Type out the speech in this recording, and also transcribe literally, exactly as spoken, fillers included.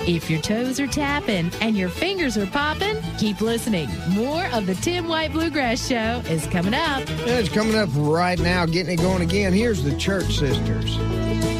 If your toes are tapping and your fingers are popping, keep listening. More of the Tim White Bluegrass Show is coming up. It's coming up right now, getting it going again. Here's the Church Sisters.